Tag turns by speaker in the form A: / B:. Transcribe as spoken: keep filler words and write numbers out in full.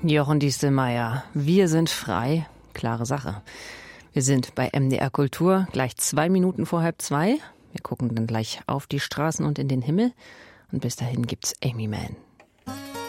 A: Jochen Diestelmeier, wir sind frei. Klare Sache. Wir sind bei M D R Kultur, gleich zwei Minuten vor halb zwei. Wir gucken dann gleich auf die Straßen und in den Himmel. Und bis dahin gibt's Amy Mann.